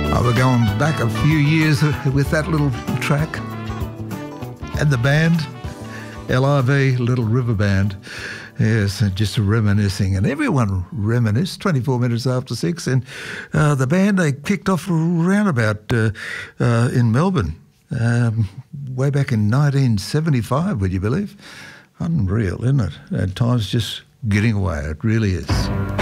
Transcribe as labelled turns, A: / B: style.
A: We're going back a few years with that little track. And the band, LIV, Little River Band. Yes, just reminiscing. And everyone reminisced 24 minutes after 6. And the band, they kicked off around about in Melbourne way back in 1975, would you believe? Unreal, isn't it? And time's just getting away. It really is.